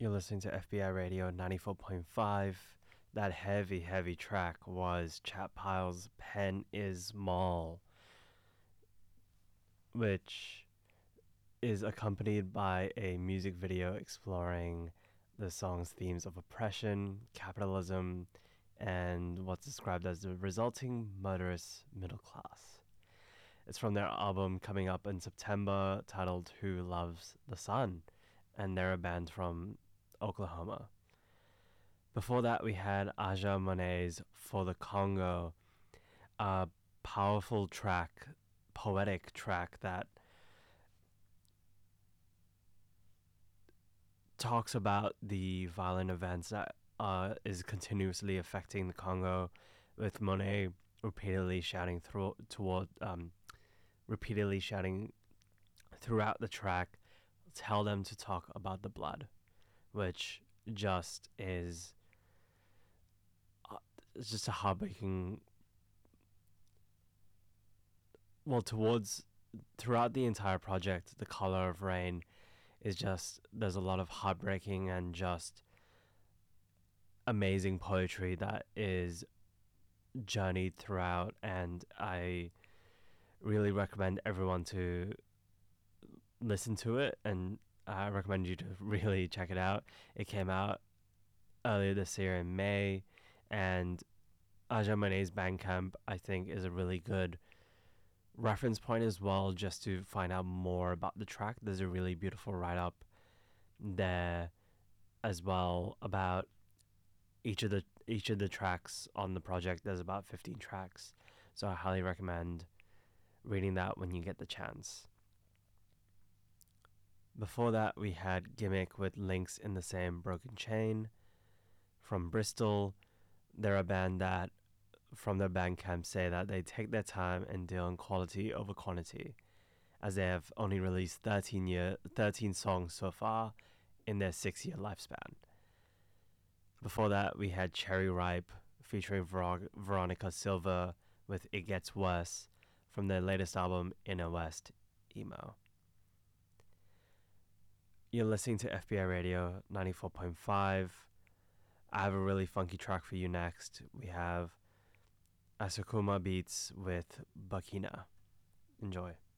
You're listening to FBI Radio 94.5. That heavy, heavy track was Chat Pile's Pen is Small, which is accompanied by a music video exploring the song's themes of oppression, capitalism, and what's described as the resulting murderous middle class. It's from their album coming up in September titled Who Loves the Sun, and they're a band from Oklahoma. Before that, we had Aja Monet's For the Congo, a powerful track, poetic track that talks about the violent events that is continuously affecting the Congo, with Monet repeatedly shouting throughout the track, tell them to talk about the blood, which just is it's just a heartbreaking. Well, throughout the entire project, The Color of Rain is just, there's a lot of heartbreaking and just amazing poetry that is journeyed throughout, and I really recommend everyone to listen to it, and I recommend you to really check it out. It came out earlier this year in May, and Aja Monet's Bandcamp, I think, is a really good reference point as well, just to find out more about the track. There's a really beautiful write-up there as well about each of the tracks on the project. There's about 15 tracks, so I highly recommend reading that when you get the chance. Before that, we had Gimmick with Links in the Same Broken Chain from Bristol. They're a band that, from their Bandcamp, say that they take their time and deal in quality over quantity, as they have only released 13 songs so far in their 6-year lifespan. Before that, we had Cherry Ripe featuring Veronica Silva with It Gets Worse from their latest album, Inner West Emo. You're listening to FBI Radio 94.5. I have a really funky track for you next. We have Asakuma Beats with Bakina. Enjoy.